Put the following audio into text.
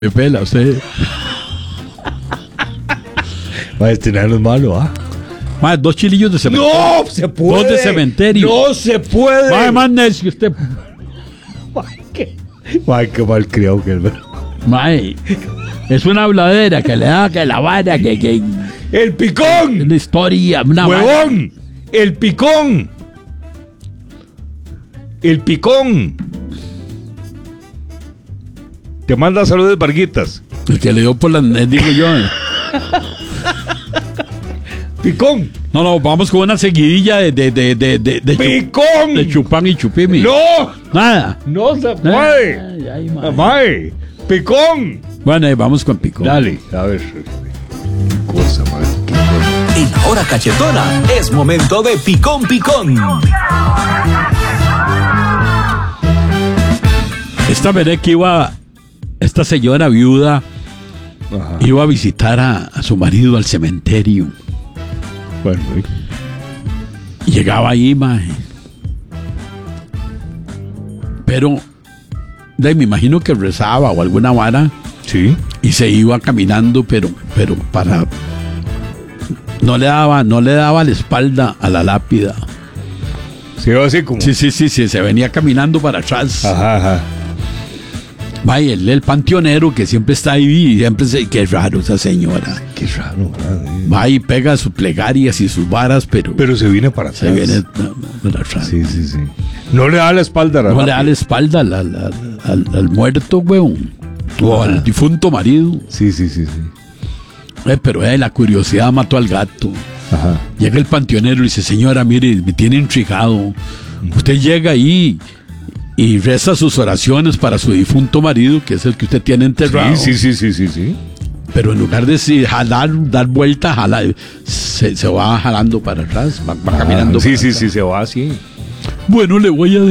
Me pela usted. Este nano es malo, ¿ah? Mae, 2 chilillos de cementerio. ¡No se puede! 2 de cementerio. ¡No se puede! Mae, más necio usted. Ay, qué mal criado que es, ¿verdad? Mae, es una habladera que le da que la vara, que ¡El picón! una historia, una vara. ¡Huevón! ¡El picón! ¡El picón! Te manda saludos, Varguitas. El que le dio por la digo yo. ¡Picón! No, vamos con una seguidilla de ¡Picón! de chupán y chupimi. ¡No! Nada. ¡No se puede! Ay, mae. ¡Mae! ¡Picón! Bueno, ahí vamos con picón. Dale, a ver. Cosa, madre. Qué cosa. En La Hora Cachetona es momento de Picón Picón. Esta veré que esta señora viuda Ajá. iba a visitar a su marido al cementerio. Bueno, Y llegaba ahí, mae. Pero me imagino que rezaba o alguna vara sí. y se iba caminando, pero para no le daba la espalda a la lápida. Se va así como. Sí, se venía caminando para atrás. Ajá. Vaya, el panteonero que siempre está ahí y siempre qué raro esa señora. Qué raro, madre. Va y pega sus plegarias y sus varas, pero se viene para atrás. se viene para atrás. Sí. No le da la espalda a la No le lápida. da la espalda al muerto, weón. O al difunto marido. Sí. Pero la curiosidad mató al gato. Ajá. Llega el panteonero y dice: señora, mire, me tiene intrigado. Usted llega ahí y reza sus oraciones para su difunto marido, que es el que usted tiene enterrado. Sí. Pero en lugar de dar vuelta, se va jalando para atrás, va caminando. Sí, para atrás. se va así. Bueno, le voy a